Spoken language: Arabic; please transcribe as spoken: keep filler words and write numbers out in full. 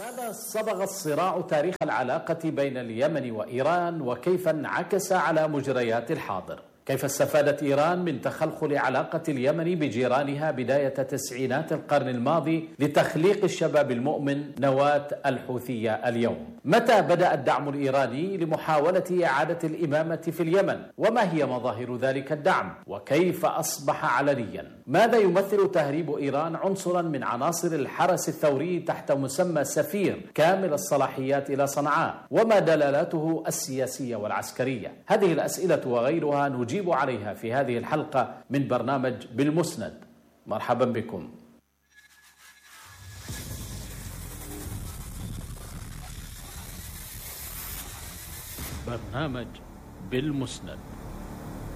لماذا صبغ الصراع تاريخ العلاقة بين اليمن وإيران، وكيف انعكس على مجريات الحاضر؟ كيف استفادت إيران من تخلخل علاقة اليمن بجيرانها بداية تسعينات القرن الماضي لتخليق الشباب المؤمن نواة الحوثية اليوم؟ متى بدأ الدعم الإيراني لمحاولة إعادة الإمامة في اليمن؟ وما هي مظاهر ذلك الدعم؟ وكيف أصبح علنيا؟ ماذا يمثل تهريب إيران عنصرا من عناصر الحرس الثوري تحت مسمى سفير كامل الصلاحيات إلى صنعاء؟ وما دلالاته السياسية والعسكرية؟ هذه الأسئلة وغيرها نجيب عليها في هذه الحلقة من برنامج بالمسند. مرحبا بكم. برنامج بالمسند.